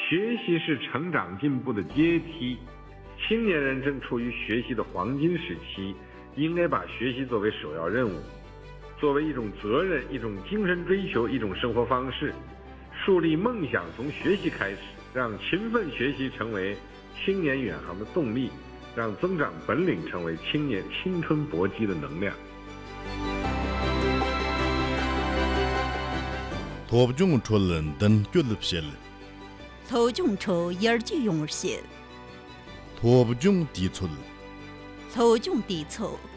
学习是成长进步的阶梯，青年人正处于学习的黄金时期，应该把学习作为首要任务，作为一种责任、一种精神追求、一种生活方式，树立梦想从学习开始，让勤奋学习成为青年远航的动力，让增长本领成为青年青春搏击的能量。 头中出伦敦俱乐部， 头中出研究用些， 头中地出， 头中地出。